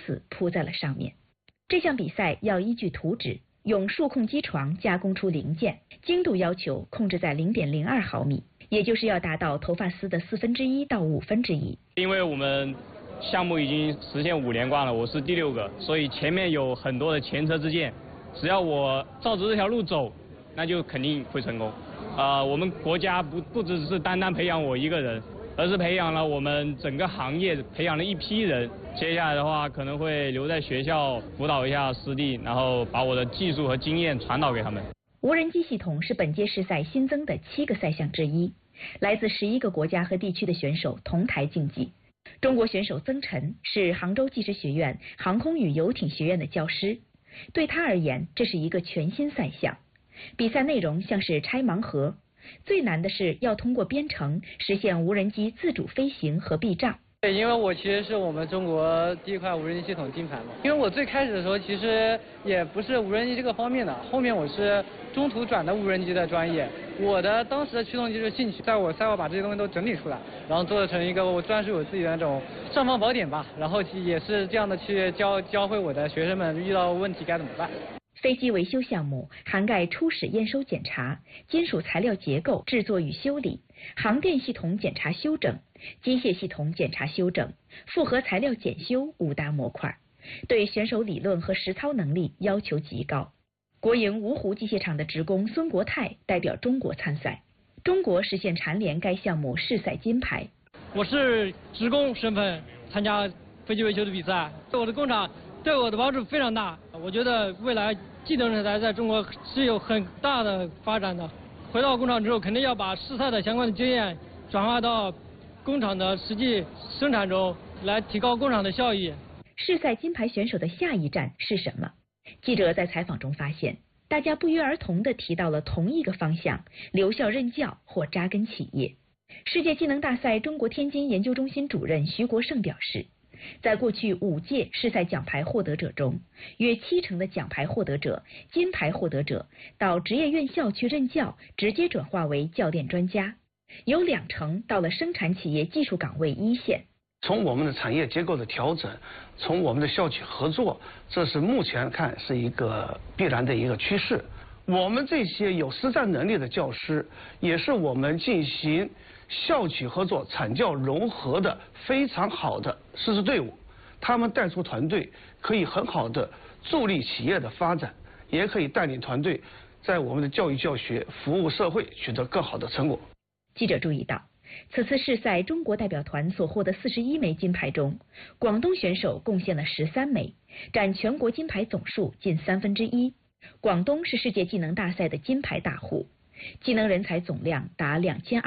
次铺在了上面。这项比赛要依据图纸，用数控机床加工出零件，精度要求控制在0.02毫米，也就是要达到头发丝的1/4到1/5。 因为我们项目已经实现5连冠了，我是第6个，所以前面有很多的前车之鉴，只要我照着这条路走，那就肯定会成功。我们国家不只是单单培养我一个人，而是培养了我们整个行业，培养了一批人。接下来的话，可能会留在学校辅导一下师弟，然后把我的技术和经验传导给他们。 无人机系统是本届世赛新增的7个赛项之一，来自11个国家和地区的选手同台竞技。中国选手曾晨是杭州技职学院航空与游艇学院的教师，对他而言，这是一个全新赛项。比赛内容像是拆盲盒，最难的是要通过编程实现无人机自主飞行和避障。 对，因为我其实是我们中国第一块无人机系统金牌嘛。因为我最开始的时候其实也不是无人机这个方面的，后面我是中途转的无人机的专业。我的当时的驱动机是兴趣，在我赛后把这些东西都整理出来，然后做成一个我专属我自己的那种尚方宝典吧。然后也是这样的去教会我的学生们遇到问题该怎么办。 飞机维修项目涵盖初始验收检查、金属材料结构制作与修理、航电系统检查修整、机械系统检查修整、复合材料检修5大模块，对选手理论和实操能力要求极高。国营芜湖机械厂的职工孙国泰代表中国参赛，中国实现蝉联该项目世赛金牌。 我是职工身份参加飞机维修的比赛，我的工厂对我的帮助非常大。我觉得未来技能人才在中国是有很大的发展的。回到工厂之后，肯定要把世赛的相关的经验转化到工厂的实际生产中，来提高工厂的效益。 世赛金牌选手的下一站是什么？记者在采访中发现，大家不约而同地提到了同一个方向：留校任教或扎根企业。世界技能大赛中国天津研究中心主任徐国胜表示，在过去5届世赛奖牌获得者中，约70%的奖牌获得者、金牌获得者到职业院校去任教，直接转化为教练专家，有2成到了生产企业技术岗位一线。 从我们的产业结构的调整，从我们的校企合作，这是目前看是一个必然的一个趋势。我们这些有实战能力的教师，也是我们进行校企合作、产教融合的非常好的师资队伍。他们带出团队，可以很好的助力企业的发展，也可以带领团队在我们的教育教学、服务社会取得更好的成果。 记者注意到，此次世赛中国代表团所获的41枚金牌中，广东选手贡献了13枚，占全国金牌总数近1/3。广东是世界技能大赛的金牌大户，技能人才总量达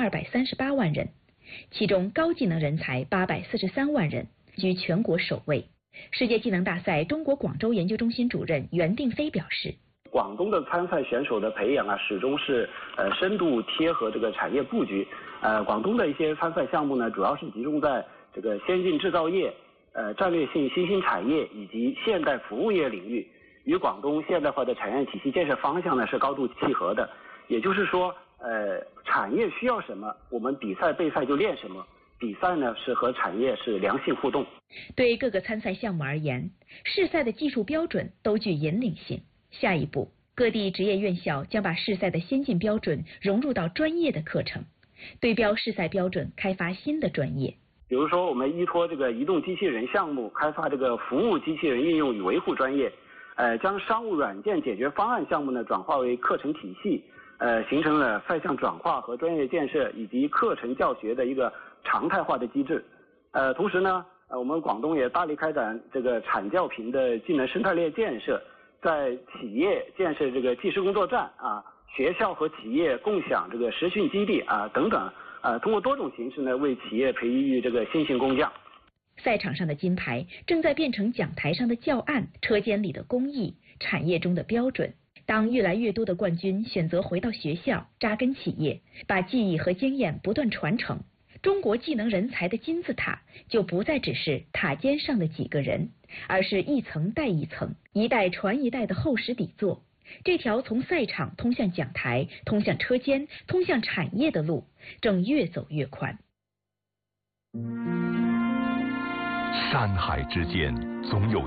2238万人，其中高技能人才843万人，居全国首位。世界技能大赛中国广州研究中心主任袁定飞表示， 广东的参赛选手的培养始终是深度贴合这个产业布局。广东的一些参赛项目呢，主要是集中在这个先进制造业、战略性新兴产业以及现代服务业领域，与广东现代化的产业体系建设方向呢是高度契合的。也就是说，产业需要什么，我们比赛备赛就练什么。比赛呢是和产业是良性互动。 对各个参赛项目而言，世赛的技术标准都具引领性。下一步，各地职业院校将把世赛的先进标准融入到专业的课程，对标世赛标准，开发新的专业。 比如说，我们依托这个移动机器人项目，开发这个服务机器人应用与维护专业，将商务软件解决方案项目呢转化为课程体系，形成了赛项转化和专业建设以及课程教学的一个常态化的机制。同时呢，我们广东也大力开展这个产教评的技能生态链建设，在企业建设这个技师工作站学校和企业共享这个实训基地等等，通过多种形式呢，为企业培育这个新型工匠。 赛场上的金牌正在变成讲台上的教案、车间里的工艺、产业中的标准。当越来越多的冠军选择回到学校扎根企业，把技艺和经验不断传承，中国技能人才的金字塔就不再只是塔尖上的几个人，而是一层带一层、一代传一代的厚实底座。这条从赛场通向讲台、通向车间、通向产业的路，正越走越宽。 山海之间总有